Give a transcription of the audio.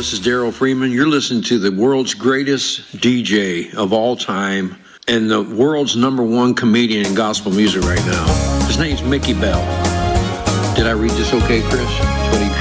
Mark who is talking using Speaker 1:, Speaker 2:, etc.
Speaker 1: This is Daryl Freeman. You're listening to the world's greatest DJ of all time and the world's #1 comedian in gospel music right now. His name's Mickey Bell. Did I read this okay, Chris? That's what he